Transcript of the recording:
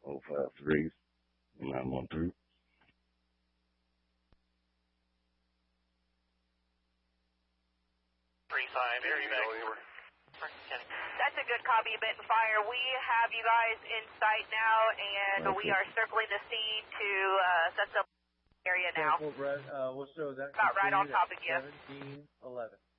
053 913. 35, area back. That's a good copy, Benton Fire. We have you guys in sight now, and we are circling the scene to set the area now. We'll show that. About right on top of you. 1711.